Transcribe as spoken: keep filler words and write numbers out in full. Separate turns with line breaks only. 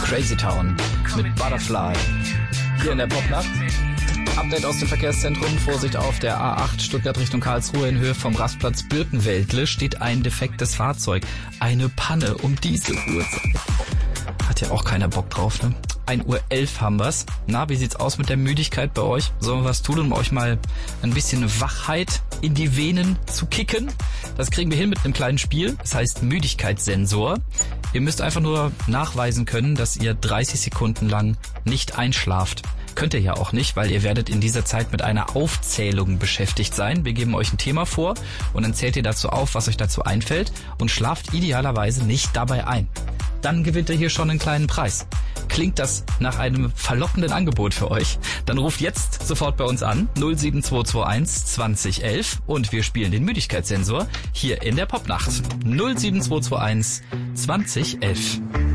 Crazy Town mit Butterfly. Hier in der Popnacht. Update aus dem Verkehrszentrum. Vorsicht auf der A acht Stuttgart Richtung Karlsruhe in Höhe vom Rastplatz Birkenwäldle steht ein defektes Fahrzeug. Eine Panne um diese Uhrzeit. Hat ja auch keiner Bock drauf, ne? ein Uhr elf haben wir's. Na, wie sieht's aus mit der Müdigkeit bei euch? Sollen wir was tun, um euch mal ein bisschen Wachheit in die Venen zu kicken? Das kriegen wir hin mit einem kleinen Spiel. Das heißt Müdigkeitssensor. Ihr müsst einfach nur nachweisen können, dass ihr dreißig Sekunden lang nicht einschlaft. Könnt ihr ja auch nicht, weil ihr werdet in dieser Zeit mit einer Aufzählung beschäftigt sein. Wir geben euch ein Thema vor und dann zählt ihr dazu auf, was euch dazu einfällt und schlaft idealerweise nicht dabei ein. Dann gewinnt ihr hier schon einen kleinen Preis. Klingt das nach einem verlockenden Angebot für euch? Dann ruft jetzt sofort bei uns an null sieben zwei zwei eins zwanzig elf und wir spielen den Müdigkeitssensor hier in der Popnacht. null sieben zwei zwei eins zwanzig elf.